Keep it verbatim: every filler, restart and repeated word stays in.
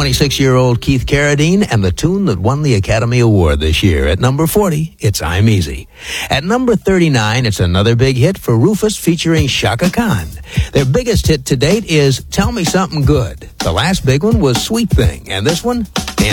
twenty-six-year-old Keith Carradine and the tune that won the Academy Award this year. At number forty, it's I'm Easy. At number thirty-nine, it's another big hit for Rufus featuring Shaka Khan. Their biggest hit to date is Tell Me Something Good. The last big one was Sweet Thing, and this one,